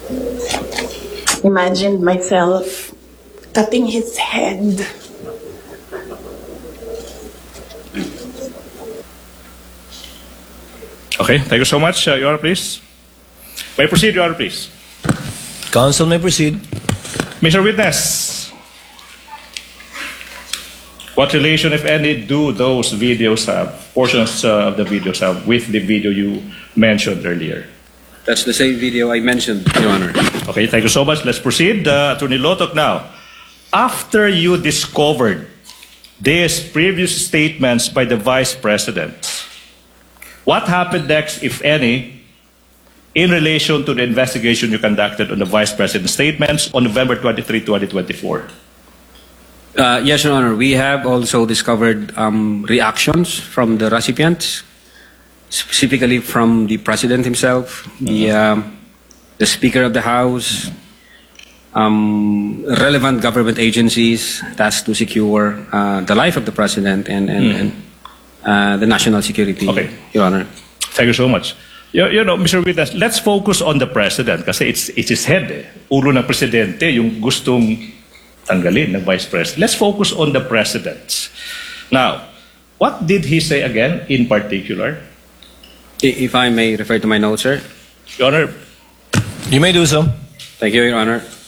imagined myself cutting his head. Okay, thank you so much. Your Honor, please. May proceed, Your Honor, please. Counsel may proceed. Mr. Witness, what relation, if any, do those videos have, portions of the videos have, with the video you mentioned earlier? That's the same video I mentioned, Your Honor. Okay, thank you so much. Let's proceed. Attorney Lotok now. After you discovered these previous statements by the Vice President, what happened next, if any, in relation to the investigation you conducted on the Vice President's statements on November 23, 2024? Yes, Your Honor. We have also discovered reactions from the recipients, specifically from the President himself, the Speaker of the House, relevant government agencies tasked to secure the life of the President and the national security, Okay. Your Honor. Thank you so much. You know, Mr. Witness, let's focus on the President kasi it's his head. Ulo ng Presidente yung gustong tanggalin ng Vice President. Let's focus on the President. Now, what did he say again in particular? If I may refer to my notes, sir. Your Honor, You may do so. Thank you, Your Honor.